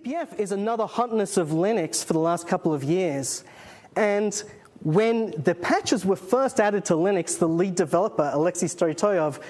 CPF is another hotness of Linux for the last couple of years. And when the patches were first added to Linux, the lead developer, Alexei Stoytoyov,